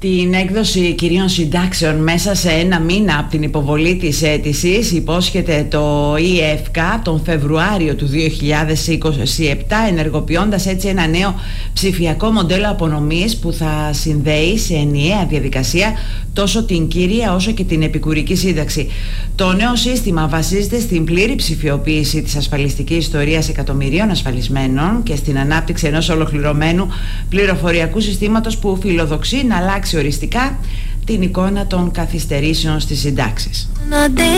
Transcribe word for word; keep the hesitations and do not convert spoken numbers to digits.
Την έκδοση κυρίων συντάξεων μέσα σε ένα μήνα από την υποβολή της αίτησης υπόσχεται το ι εφ κέι τον Φεβρουάριο του δύο χιλιάδες είκοσι επτά, ενεργοποιώντας έτσι ένα νέο ψηφιακό μοντέλο απονομής που θα συνδέει σε ενιαία διαδικασία τόσο την κύρια όσο και την επικουρική σύνταξη. Το νέο σύστημα βασίζεται στην πλήρη ψηφιοποίηση της ασφαλιστικής ιστορίας εκατομμυρίων ασφαλισμένων και στην ανάπτυξη ενός ολοκληρωμένου πληροφοριακού συστήματος που φιλοδοξεί να αλλάξει οριστικά την εικόνα των καθυστερήσεων στις συντάξεις.